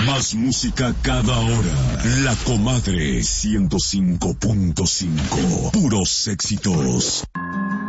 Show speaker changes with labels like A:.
A: Más música cada hora. La Comadre 105.5. Puros éxitos.